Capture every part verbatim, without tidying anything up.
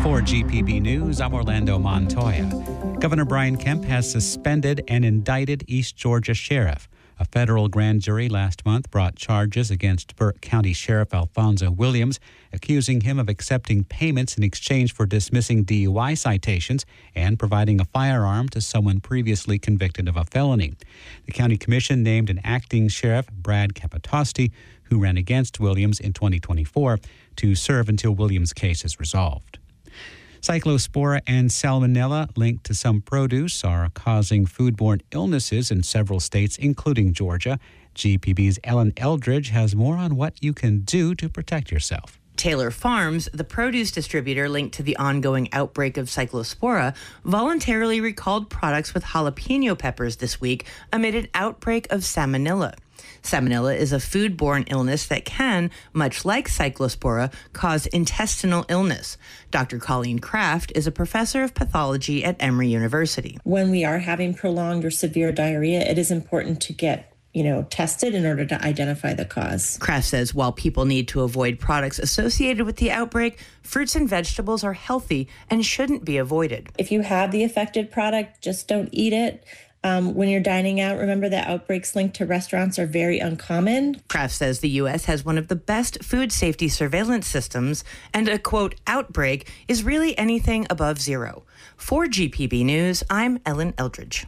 For G P B News, I'm Orlando Montoya. Governor Brian Kemp has suspended and indicted East Georgia Sheriff. A federal grand jury last month brought charges against Burke County Sheriff Alfonso Williams, accusing him of accepting payments in exchange for dismissing D U I citations and providing a firearm to someone previously convicted of a felony. The county commission named an acting sheriff, Brad Capitosti, who ran against Williams in twenty twenty-four, to serve until Williams' case is resolved. Cyclospora and salmonella linked to some produce are causing foodborne illnesses in several states, including Georgia. G P B's Ellen Eldridge has more on what you can do to protect yourself. Taylor Farms, the produce distributor linked to the ongoing outbreak of Cyclospora, voluntarily recalled products with jalapeno peppers this week amid an outbreak of salmonella. Salmonella is a foodborne illness that can, much like Cyclospora, cause intestinal illness. Doctor Colleen Kraft is a professor of pathology at Emory University. When we are having prolonged or severe diarrhea, it is important to get you know, tested in order to identify the cause. Kraft says while people need to avoid products associated with the outbreak, fruits and vegetables are healthy and shouldn't be avoided. If you have the affected product, just don't eat it. Um, when you're dining out, remember that outbreaks linked to restaurants are very uncommon. Kraft says the U S has one of the best food safety surveillance systems, and a, quote, outbreak is really anything above zero. For G P B News, I'm Ellen Eldridge.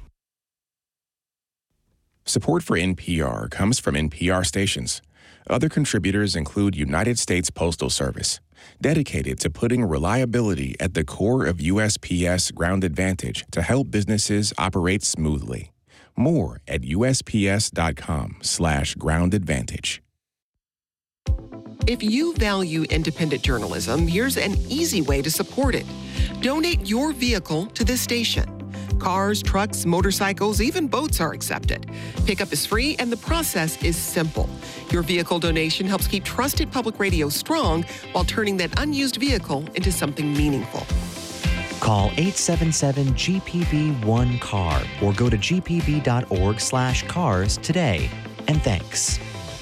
Support for N P R comes from N P R stations. Other contributors include United States Postal Service, dedicated to putting reliability at the core of U S P S Ground Advantage to help businesses operate smoothly. More at usps.com slash ground advantage. If you value independent journalism, here's an easy way to support it. Donate your vehicle to this station. Cars, trucks, motorcycles, even boats are accepted. Pickup is free and the process is simple. Your vehicle donation helps keep trusted public radio strong while turning that unused vehicle into something meaningful. Call eight seven seven G P B one C A R or go to g p b dot org slash cars today. And thanks.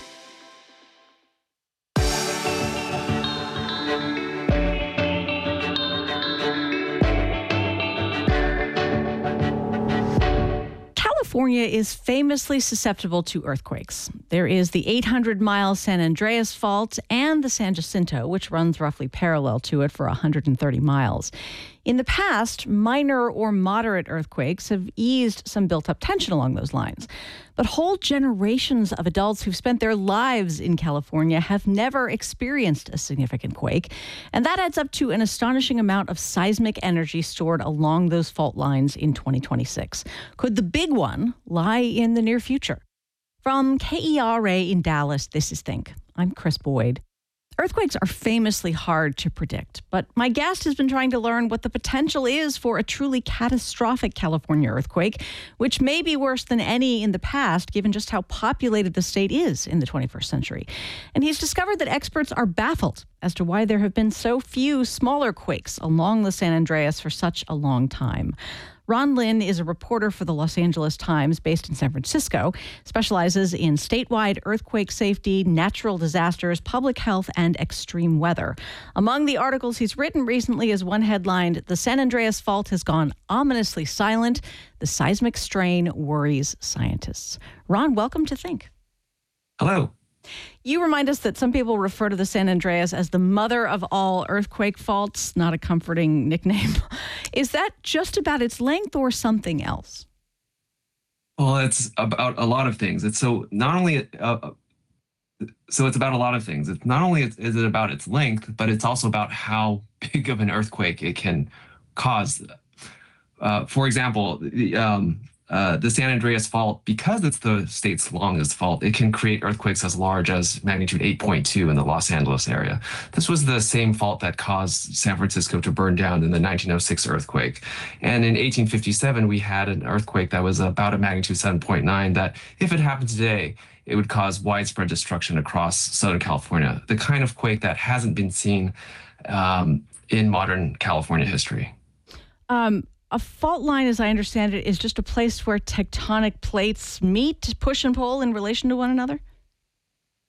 California is famously susceptible to earthquakes. There is the eight hundred mile San Andreas Fault and the San Jacinto, which runs roughly parallel to it for one hundred thirty miles. In the past, minor or moderate earthquakes have eased some built-up tension along those lines. But whole generations of adults who've spent their lives in California have never experienced a significant quake. And that adds up to an astonishing amount of seismic energy stored along those fault lines in twenty twenty-six. Could the big one lie in the near future? From K E R A in Dallas, this is Think. I'm Chris Boyd. Earthquakes are famously hard to predict, but my guest has been trying to learn what the potential is for a truly catastrophic California earthquake, which may be worse than any in the past, given just how populated the state is in the twenty-first century. And he's discovered that experts are baffled as to why there have been so few smaller quakes along the San Andreas for such a long time. Ron Lin is a reporter for the Los Angeles Times based in San Francisco, specializes in statewide earthquake safety, natural disasters, public health, and extreme weather. Among the articles he's written recently is one headlined, "The San Andreas Fault has gone ominously silent. The seismic strain worries scientists." Ron, welcome to Think. Hello. You remind us that some people refer to the San Andreas as the mother of all earthquake faults, not a comforting nickname. Is that just about its length or something else? Well, it's about a lot of things. It's so not only, uh, so it's about a lot of things. It's not only is it about its length, but it's also about how big of an earthquake it can cause. Uh, for example, the, um, Uh, the San Andreas Fault, because it's the state's longest fault, it can create earthquakes as large as magnitude eight point two in the Los Angeles area. This was the same fault that caused San Francisco to burn down in the nineteen oh six earthquake. And in eighteen fifty-seven, we had an earthquake that was about a magnitude seven point nine that, if it happened today, it would cause widespread destruction across Southern California, the kind of quake that hasn't been seen um, in modern California history. Um. A fault line, as I understand it, is just a place where tectonic plates meet, push and pull in relation to one another?